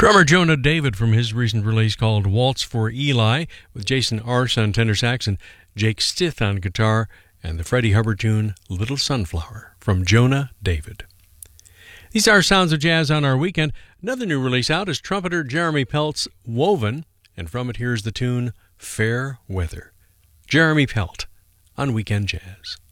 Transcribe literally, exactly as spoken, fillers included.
Drummer Jonah David from his recent release called Waltz for Eli, with Jason Arce on tenor sax and Jake Stith on guitar, and the Freddie Hubbard tune Little Sunflower from Jonah David. These are Sounds of Jazz on our weekend. Another new release out is trumpeter Jeremy Pelt's Woven, and from it here's the tune Fair Weather. Jeremy Pelt on Weekend Jazz.